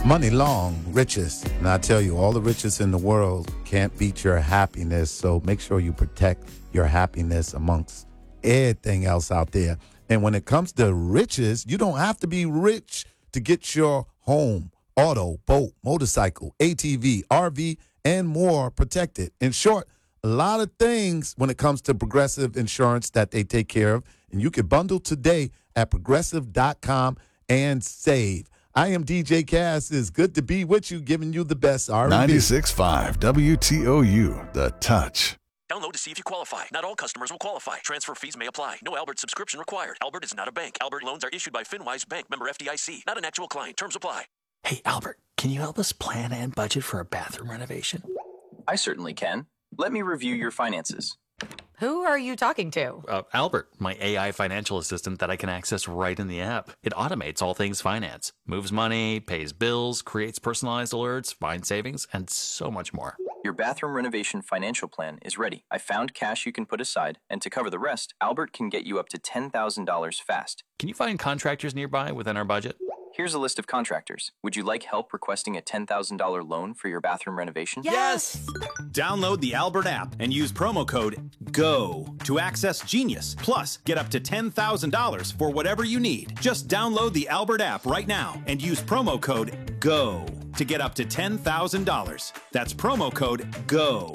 Money long, riches. And I tell you, all the riches in the world can't beat your happiness. So make sure you protect your happiness amongst everything else out there. And when it comes to riches, you don't have to be rich to get your home, auto, boat, motorcycle, ATV, RV, and more protected. In short, a lot of things when it comes to Progressive Insurance that they take care of. And you can bundle today at progressive.com and save. I am DJ Cass. It's good to be with you, giving you the best R&B. 96.5 WTOU, The Touch. Download to see if you qualify. Not all customers will qualify. Transfer fees may apply. No Albert subscription required. Albert is not a bank. Albert loans are issued by FinWise Bank, member FDIC. Not an actual client. Terms apply. Hey, Albert, can you help us plan and budget for a bathroom renovation? I certainly can. Let me review your finances. Who are you talking to? Albert, my AI financial assistant that I can access right in the app. It automates all things finance, moves money, pays bills, creates personalized alerts, finds savings, and so much more. Your bathroom renovation financial plan is ready. I found cash you can put aside, and to cover the rest, Albert can get you up to $10,000 fast. Can you find contractors nearby within our budget? Here's a list of contractors. Would you like help requesting a $10,000 loan for your bathroom renovation? Yes! Download the Albert app and use promo code GO to access Genius. Plus, get up to $10,000 for whatever you need. Just download the Albert app right now and use promo code GO to get up to $10,000. That's promo code GO.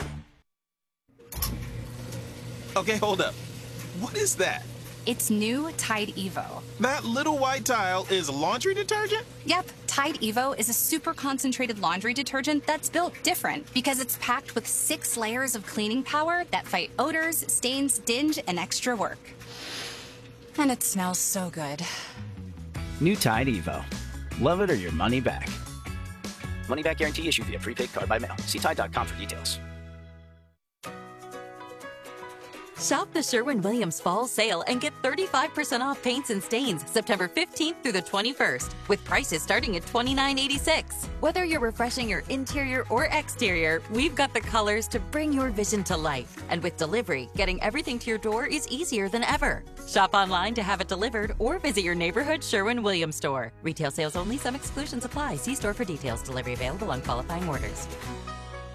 Okay, hold up. What is that? It's new Tide Evo. That little white tile is laundry detergent? Yep, Tide Evo is a super concentrated laundry detergent that's built different because it's packed with 6 layers of cleaning power that fight odors, stains, dinge, and extra work. And it smells so good. New Tide Evo. Love it or your money back. Money back guarantee issued via prepaid card by mail. See Tide.com for details. Shop the Sherwin-Williams Fall Sale and get 35% off paints and stains September 15th through the 21st, with prices starting at $29.86. Whether you're refreshing your interior or exterior, we've got the colors to bring your vision to life. And with delivery, getting everything to your door is easier than ever. Shop online to have it delivered or visit your neighborhood Sherwin-Williams store. Retail sales only. Some exclusions apply. See store for details. Delivery available on qualifying orders.